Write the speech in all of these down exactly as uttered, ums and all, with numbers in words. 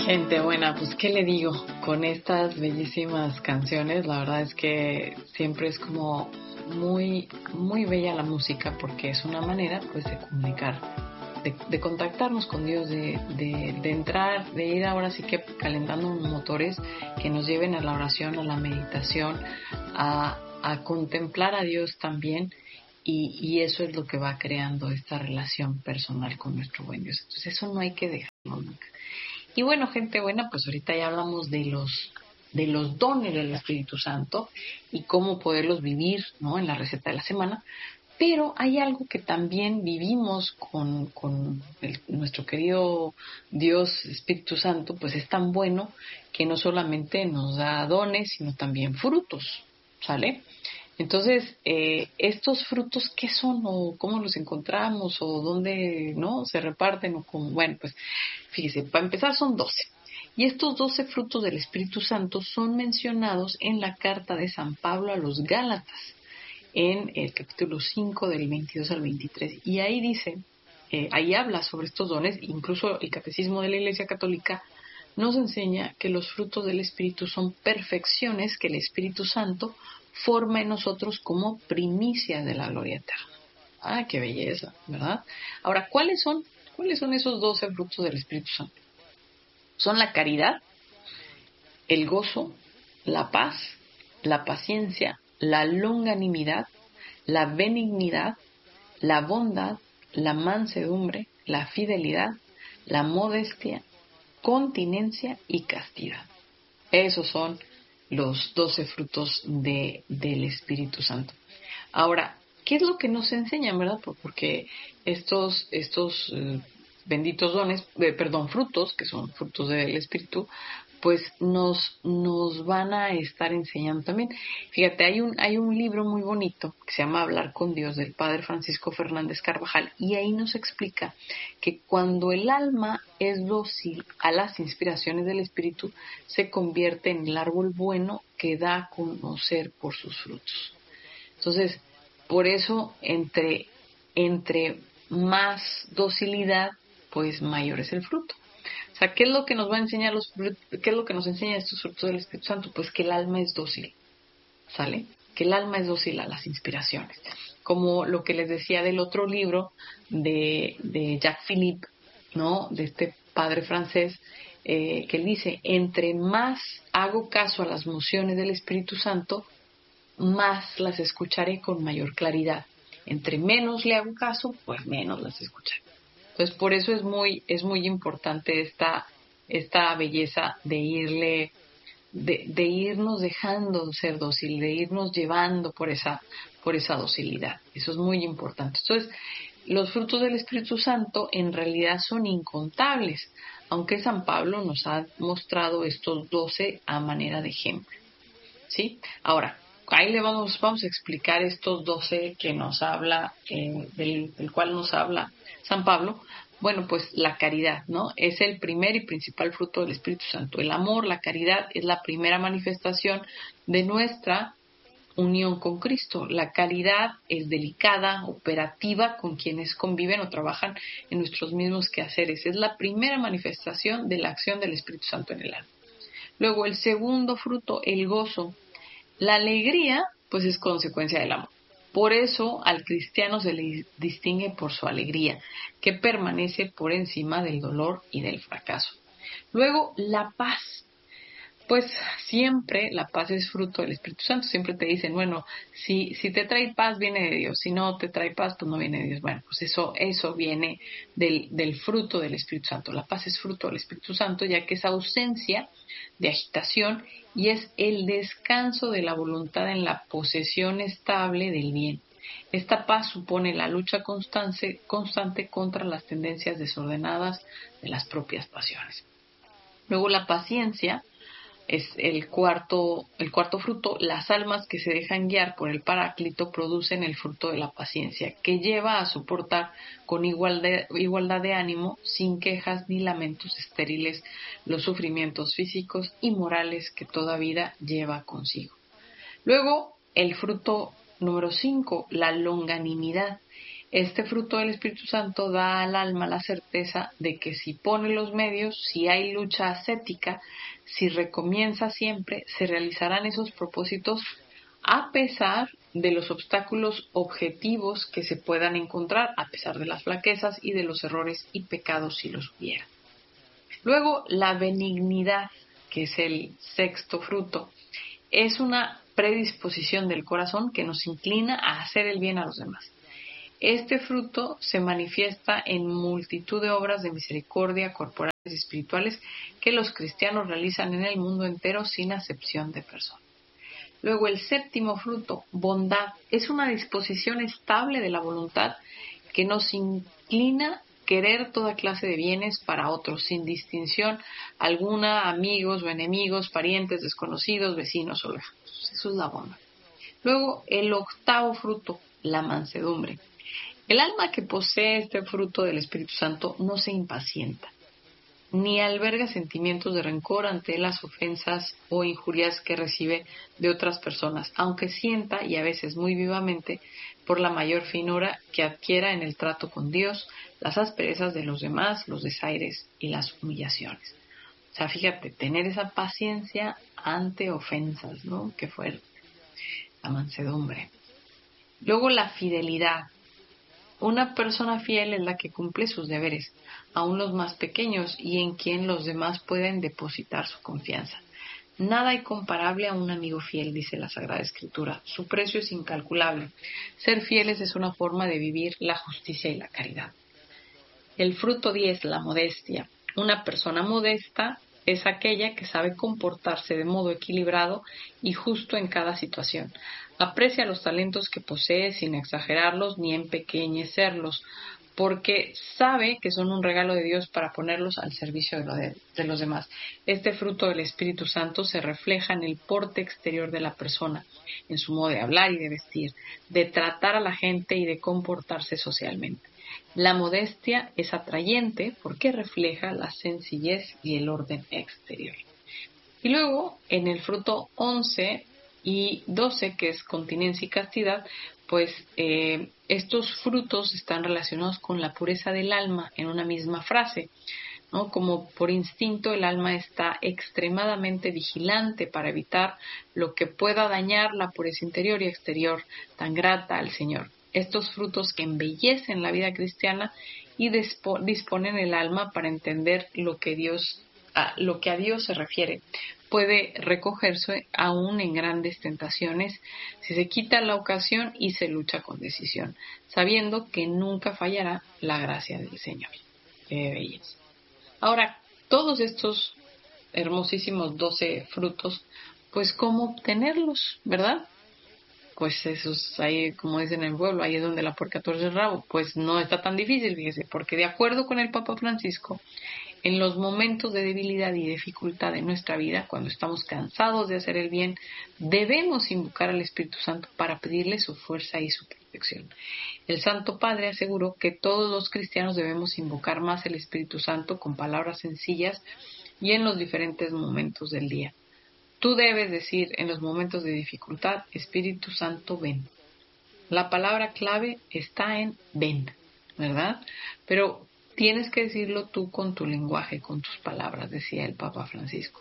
Gente buena, pues qué le digo, con estas bellísimas canciones, la verdad es que siempre es como muy, muy bella la música porque es una manera pues de comunicar, de, de contactarnos con Dios, de, de, de entrar, de ir ahora sí que calentando motores que nos lleven a la oración, a la meditación, a, a contemplar a Dios también. Y, y eso es lo que va creando esta relación personal con nuestro buen Dios. Entonces eso no hay que dejarlo nunca. Y bueno, gente buena, pues ahorita ya hablamos de los de los dones del Espíritu Santo y cómo poderlos vivir, ¿no? En la receta de la semana. Pero hay algo que también vivimos con, con el, nuestro querido Dios Espíritu Santo, pues es tan bueno que no solamente nos da dones, sino también frutos, ¿sale? Entonces, eh, estos frutos, ¿qué son o cómo los encontramos o dónde, no, se reparten o cómo? Bueno, pues fíjese, para empezar son doce. Y estos doce frutos del Espíritu Santo son mencionados en la carta de San Pablo a los Gálatas, en el capítulo cinco del veintidós al veintitrés. Y ahí dice, eh, ahí habla sobre estos dones, incluso el Catecismo de la Iglesia Católica nos enseña que los frutos del Espíritu son perfecciones que el Espíritu Santo forma en nosotros como primicias de la gloria eterna. Ah, qué belleza, ¿verdad? Ahora, ¿cuáles son, cuáles son esos doce frutos del Espíritu Santo? Son la caridad, el gozo, la paz, la paciencia, la longanimidad, la benignidad, la bondad, la mansedumbre, la fidelidad, la modestia, continencia y castidad. Esos son los doce frutos de, del Espíritu Santo. Ahora, ¿qué es lo que nos enseñan, verdad? Porque estos, estos eh, benditos dones, eh, perdón, frutos, que son frutos del Espíritu, pues nos, nos van a estar enseñando también. Fíjate, hay un, hay un libro muy bonito que se llama Hablar con Dios, del padre Francisco Fernández Carvajal, y ahí nos explica que cuando el alma es dócil a las inspiraciones del Espíritu, se convierte en el árbol bueno que da a conocer por sus frutos. Entonces, por eso, entre, entre más docilidad, pues mayor es el fruto. O sea, ¿qué es lo que nos va a enseñar los qué es lo que nos enseña estos frutos del Espíritu Santo? Pues que el alma es dócil, ¿sale? Que el alma es dócil a las inspiraciones. Como lo que les decía del otro libro de, de Jacques Philippe, ¿no? De este padre francés, eh, que él dice, entre más hago caso a las mociones del Espíritu Santo, más las escucharé con mayor claridad. Entre menos le hago caso, pues menos las escucharé. Entonces, por eso es muy, es muy importante esta, esta belleza de irle, de, de irnos dejando ser dócil, de irnos llevando por esa, por esa docilidad. Eso es muy importante. Entonces, los frutos del Espíritu Santo en realidad son incontables, aunque San Pablo nos ha mostrado estos doce a manera de ejemplo. ¿Sí? Ahora, ahí le vamos, vamos a explicar estos doce que nos habla, eh, del, del cual nos habla San Pablo. Bueno, pues la caridad, ¿no? Es el primer y principal fruto del Espíritu Santo. El amor, la caridad, es la primera manifestación de nuestra unión con Cristo. La caridad es delicada, operativa, con quienes conviven o trabajan en nuestros mismos quehaceres. Es la primera manifestación de la acción del Espíritu Santo en el alma. Luego, el segundo fruto, el gozo. La alegría, pues es consecuencia del amor. Por eso al cristiano se le distingue por su alegría, que permanece por encima del dolor y del fracaso. Luego, la paz. Pues siempre la paz es fruto del Espíritu Santo. Siempre te dicen, bueno, si, si te trae paz, viene de Dios. Si no te trae paz, pues no viene de Dios. Bueno, pues eso, eso viene del, del fruto del Espíritu Santo. La paz es fruto del Espíritu Santo, ya que es ausencia de agitación y es el descanso de la voluntad en la posesión estable del bien. Esta paz supone la lucha constante, constante contra las tendencias desordenadas de las propias pasiones. Luego la paciencia es el cuarto, el cuarto fruto. Las almas que se dejan guiar por el Paráclito producen el fruto de la paciencia, que lleva a soportar con igualdad, igualdad de ánimo, sin quejas ni lamentos estériles, los sufrimientos físicos y morales que toda vida lleva consigo. Luego, el fruto número cinco, la longanimidad. Este fruto del Espíritu Santo da al alma la certeza de que si pone los medios, si hay lucha ascética, si recomienza siempre, se realizarán esos propósitos a pesar de los obstáculos objetivos que se puedan encontrar, a pesar de las flaquezas y de los errores y pecados si los hubiera. Luego, la benignidad, que es el sexto fruto, es una predisposición del corazón que nos inclina a hacer el bien a los demás. Este fruto se manifiesta en multitud de obras de misericordia corporales y espirituales que los cristianos realizan en el mundo entero sin acepción de persona. Luego, el séptimo fruto, bondad, es una disposición estable de la voluntad que nos inclina a querer toda clase de bienes para otros, sin distinción alguna, amigos o enemigos, parientes, desconocidos, vecinos o lejanos. Eso es la bondad. Luego, el octavo fruto, la mansedumbre. El alma que posee este fruto del Espíritu Santo no se impacienta, ni alberga sentimientos de rencor ante las ofensas o injurias que recibe de otras personas, aunque sienta, y a veces muy vivamente, por la mayor finura que adquiera en el trato con Dios, las asperezas de los demás, los desaires y las humillaciones. O sea, fíjate, tener esa paciencia ante ofensas, ¿no? Que fue la mansedumbre. Luego, la fidelidad. Una persona fiel es la que cumple sus deberes, aun los más pequeños, y en quien los demás pueden depositar su confianza. Nada hay comparable a un amigo fiel, dice la Sagrada Escritura. Su precio es incalculable. Ser fieles es una forma de vivir la justicia y la caridad. El fruto diez, la modestia. Una persona modesta es aquella que sabe comportarse de modo equilibrado y justo en cada situación. Aprecia los talentos que posee sin exagerarlos ni empequeñecerlos, porque sabe que son un regalo de Dios para ponerlos al servicio de, lo de, de los demás. Este fruto del Espíritu Santo se refleja en el porte exterior de la persona, en su modo de hablar y de vestir, de tratar a la gente y de comportarse socialmente. La modestia es atrayente porque refleja la sencillez y el orden exterior. Y luego, en el fruto once y doce, que es continencia y castidad, pues eh, estos frutos están relacionados con la pureza del alma en una misma frase, ¿no? Como por instinto el alma está extremadamente vigilante para evitar lo que pueda dañar la pureza interior y exterior tan grata al Señor. Estos frutos que embellecen la vida cristiana y dispo- disponen el alma para entender lo que Dios, a lo que a Dios se refiere. Puede recogerse aún en grandes tentaciones si se quita la ocasión y se lucha con decisión, sabiendo que nunca fallará la gracia del Señor. ¡Qué belleza! Ahora, todos estos hermosísimos doce frutos, pues ¿cómo obtenerlos, verdad? Pues esos ahí, como dicen en el pueblo, ahí es donde la puerca torce el rabo. Pues no está tan difícil, fíjese, porque de acuerdo con el Papa Francisco, en los momentos de debilidad y dificultad de nuestra vida, cuando estamos cansados de hacer el bien, debemos invocar al Espíritu Santo para pedirle su fuerza y su protección. El Santo Padre aseguró que todos los cristianos debemos invocar más el Espíritu Santo con palabras sencillas y en los diferentes momentos del día. Tú debes decir en los momentos de dificultad, Espíritu Santo, ven. La palabra clave está en ven, ¿verdad? Pero tienes que decirlo tú con tu lenguaje, con tus palabras, decía el Papa Francisco.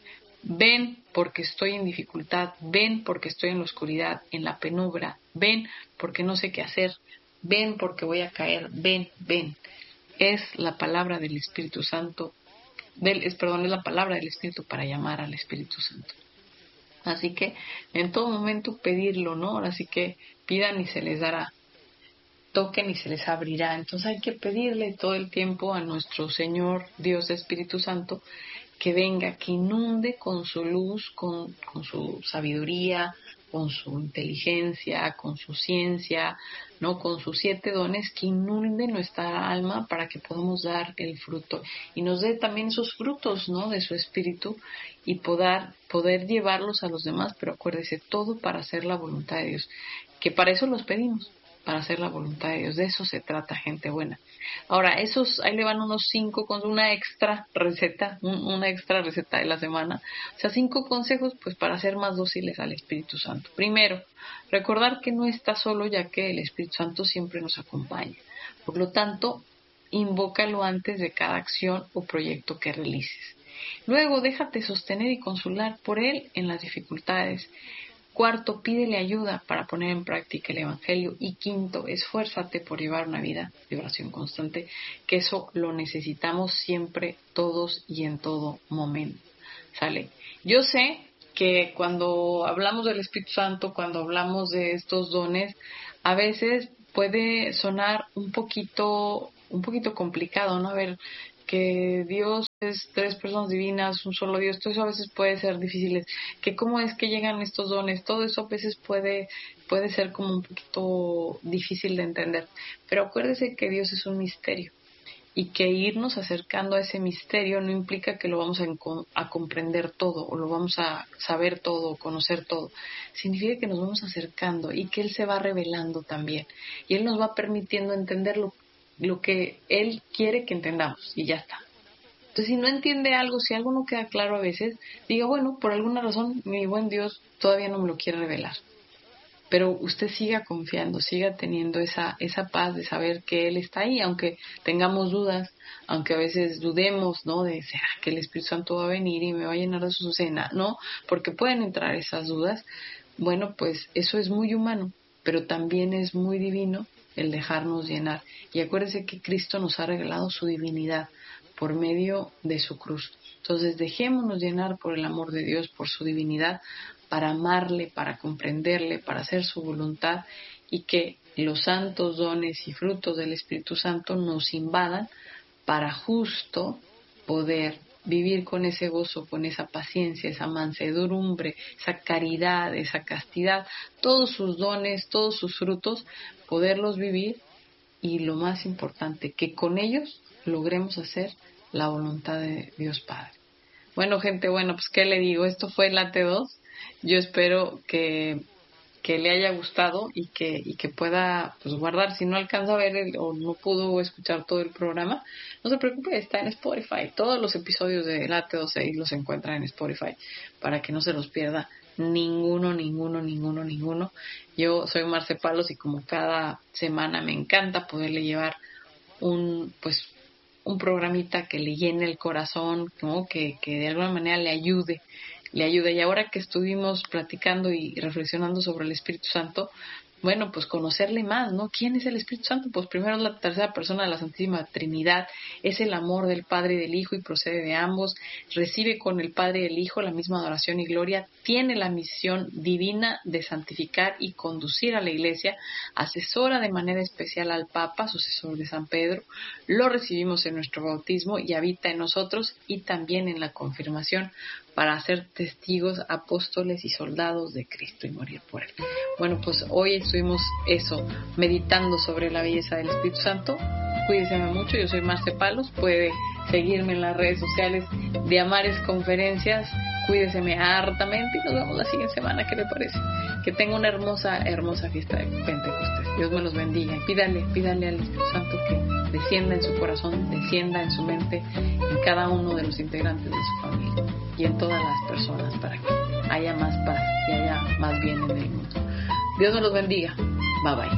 Ven porque estoy en dificultad, ven porque estoy en la oscuridad, en la penumbra, ven porque no sé qué hacer, ven porque voy a caer, ven, ven. Es la palabra del Espíritu Santo, del, es, perdón, es la palabra del Espíritu para llamar al Espíritu Santo. Así que en todo momento pedirlo, ¿no? Así que pidan y se les dará, toquen y se les abrirá. Entonces hay que pedirle todo el tiempo a nuestro Señor, Dios Espíritu Santo, que venga, que inunde con su luz, con, con su sabiduría, con su inteligencia, con su ciencia, ¿no? Con sus siete dones, que inunde nuestra alma para que podamos dar el fruto y nos dé también esos frutos, ¿no? De su espíritu y poder, poder llevarlos a los demás, pero acuérdese, todo para hacer la voluntad de Dios, que para eso los pedimos. para hacer la voluntad de Dios. De eso se trata, gente buena. Ahora, esos, ahí le van unos cinco con una extra receta, un, una extra receta de la semana. O sea, cinco consejos pues para ser más dóciles al Espíritu Santo. Primero, recordar que no estás solo, ya que el Espíritu Santo siempre nos acompaña. Por lo tanto, invócalo antes de cada acción o proyecto que realices. Luego, déjate sostener y consolar por Él en las dificultades. Cuarto, pídele ayuda para poner en práctica el Evangelio. Y quinto, esfuérzate por llevar una vida de oración constante, que eso lo necesitamos siempre, todos y en todo momento. ¿Sale? Yo sé que cuando hablamos del Espíritu Santo, cuando hablamos de estos dones, a veces puede sonar un poquito, un poquito complicado, ¿no? A ver, que Dios es tres personas divinas, un solo Dios, todo eso a veces puede ser difícil, que cómo es que llegan estos dones, todo eso a veces puede, puede ser como un poquito difícil de entender, pero acuérdese que Dios es un misterio y que irnos acercando a ese misterio no implica que lo vamos a, a comprender todo o lo vamos a saber todo o conocer todo, significa que nos vamos acercando y que Él se va revelando también y Él nos va permitiendo entenderlo lo que Él quiere que entendamos y ya está. Entonces, si no entiende algo, si algo no queda claro a veces, diga, bueno, por alguna razón mi buen Dios todavía no me lo quiere revelar. Pero usted siga confiando, siga teniendo esa, esa paz de saber que Él está ahí, aunque tengamos dudas, aunque a veces dudemos, ¿no? De, ¿será que el Espíritu Santo va a venir y me va a llenar de su cena? No, porque pueden entrar esas dudas. Bueno, pues eso es muy humano, pero también es muy divino el dejarnos llenar. Y acuérdense que Cristo nos ha regalado su divinidad por medio de su cruz. Entonces dejémonos llenar por el amor de Dios, por su divinidad, para amarle, para comprenderle, para hacer su voluntad y que los santos dones y frutos del Espíritu Santo nos invadan para justo poder vivir con ese gozo, con esa paciencia, esa mansedumbre, esa caridad, esa castidad, todos sus dones, todos sus frutos, poderlos vivir y lo más importante, que con ellos logremos hacer la voluntad de Dios Padre. Bueno, gente, bueno, pues ¿qué le digo? Esto fue el A T dos. Yo espero que, que le haya gustado y que, y que pueda pues guardar. Si no alcanza a ver el, o no pudo escuchar todo el programa, no se preocupe, está en Spotify. Todos los episodios de A T dos los encuentran en Spotify para que no se los pierda ninguno, ninguno, ninguno, ninguno. Yo soy Marce Palos y como cada semana me encanta poderle llevar un pues un programita que le llene el corazón, ¿no? que, que de alguna manera le ayude, le ayude. Y ahora que estuvimos platicando y reflexionando sobre el Espíritu Santo, bueno, pues conocerle más, ¿no? ¿Quién es el Espíritu Santo? Pues primero es la tercera persona de la Santísima Trinidad, es el amor del Padre y del Hijo y procede de ambos, recibe con el Padre y el Hijo la misma adoración y gloria, tiene la misión divina de santificar y conducir a la Iglesia, asesora de manera especial al Papa, sucesor de San Pedro, lo recibimos en nuestro bautismo y habita en nosotros y también en la confirmación para ser testigos, apóstoles y soldados de Cristo y morir por Él. Bueno, pues hoy estuvimos eso, meditando sobre la belleza del Espíritu Santo. Cuídense mucho, yo soy Marce Palos, puede seguirme en las redes sociales de Amares Conferencias. Cuídeseme hartamente y nos vemos la siguiente semana, ¿qué le parece? Que tenga una hermosa, hermosa fiesta de Pentecostés. Dios me los bendiga. Pídale, pídale al Espíritu Santo que descienda en su corazón, descienda en su mente, en cada uno de los integrantes de su familia y en todas las personas para que haya más paz y haya más bien en el mundo. Dios me los bendiga. Bye bye.